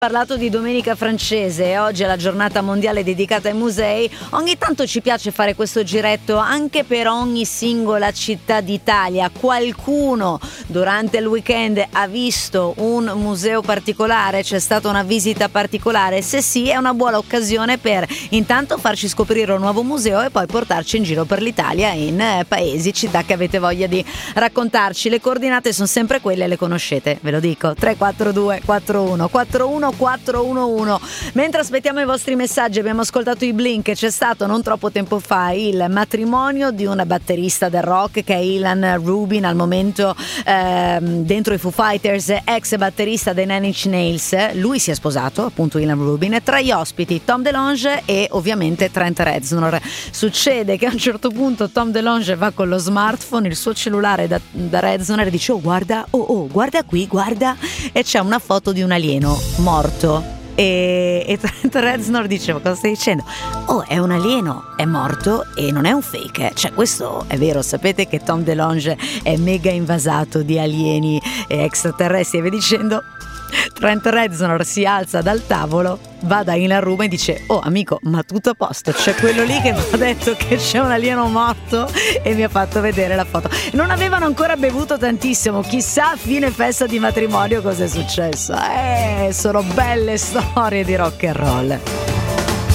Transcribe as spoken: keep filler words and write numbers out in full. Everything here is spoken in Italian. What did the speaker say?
Parlato di Domenica Francese e oggi è la giornata mondiale dedicata ai musei. Ogni tanto ci piace fare questo giretto anche per ogni singola città d'Italia. Qualcuno durante il weekend ha visto un museo particolare? C'è stata una visita particolare? Se sì, è una buona occasione per intanto farci scoprire un nuovo museo e poi portarci in giro per l'Italia in paesi, città che avete voglia di raccontarci. Le coordinate sono sempre quelle, le conoscete, ve lo dico: tre quattro due quattro uno quattro uno quattro uno uno. Mentre aspettiamo i vostri messaggi, abbiamo ascoltato i Blink. C'è stato non troppo tempo fa il matrimonio di una batterista del rock che è Ilan Rubin, al momento ehm, dentro i Foo Fighters, ex batterista dei Nine Inch Nails. Lui si è sposato, appunto Ilan Rubin. Tra gli ospiti Tom DeLonge e ovviamente Trent Reznor. Succede che a un certo punto Tom DeLonge va con lo smartphone, il suo cellulare da, da Reznor, e dice: oh guarda, oh oh guarda qui, guarda, e c'è una foto di un alieno morto. E, e Trent Reznor diceva: cosa stai dicendo? Oh, è un alieno, è morto e non è un fake, cioè questo è vero. Sapete che Tom DeLonge è mega invasato di alieni e extraterrestri e via dicendo. Trent Reznor si alza dal tavolo, va da Ilan Rubin e dice: oh amico, ma tutto a posto, c'è quello lì che mi ha detto che c'è un alieno morto e mi ha fatto vedere la foto. Non avevano ancora bevuto tantissimo, chissà a fine festa di matrimonio cosa è successo. Eh, sono belle storie di rock and roll.